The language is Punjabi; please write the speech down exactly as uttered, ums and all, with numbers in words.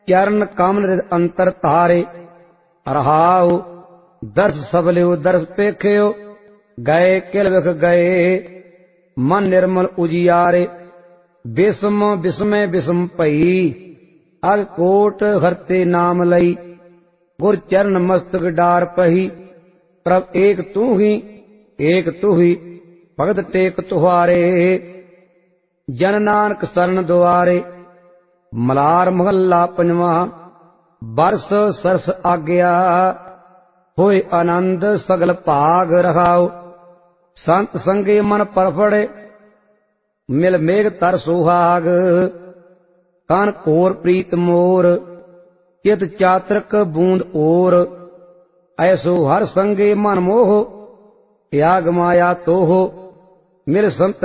ਚਰਨ ਕਮਲ ਰਿਦ ਅੰਤਰ ਧਾਰੇ। ਰਹਾਉ ਦਰਸ ਸਬਲਿਓ ਦਰਸ ਪੇਖਿਓ, ਗਏ ਕਿਲ ਵਿਖ ਗਏ ਮਨ ਨਿਰਮਲ ਉਜਿਆਰੇ। ਬਿਸਮ ਬਿਸਮੈ ਬਿਸਮ ਭਈ, ਅਗ ਕੋਟ ਹਰਤੇ ਨਾਮ ਲਈ। ਗੁਰ ਚਰਨ ਮਸਤਕ ਡਾਰ ਪਹੀ, ਪ੍ਰਭ ਏਕ ਤੂੰ ਹੀ ਏਕ ਤੂੰ ਹੀ ਭਗਤ ਟੇਕ ਤੁਹਾਰੇ। ਜਨ ਨਾਨਕ ਸਰਨ ਦੁਆਰੇ। ਮਲਾਰ ਮਹੱਲਾ ਪੰਜਵਾਂ। ਬਰਸ ਸਰਸ ਆਗਿਆ, ਹੋਏ ਆਨੰਦ ਸਗਲ ਭਾਗ। ਰਹਾਉ ਸੰਤ ਸੰਗੇ ਮਨ ਪਰਫੜੇ, ਮਿਲ ਮੇਘ ਤਰ ਸੁਹਾਗ। ਕਨ ਘੋਰ ਪ੍ਰੀਤ ਮੋਰ, ਚਿਤ ਚਾਤਰਕ ਬੂੰਦ ਓਰ। ਐਸੋ ਹਰ ਸੰਗੇ ਮਨ ਮੋਹ, ਤਿਆਗ ਮਾਇਆ ਤੋਹ। ਮਿਲ ਸੰਤ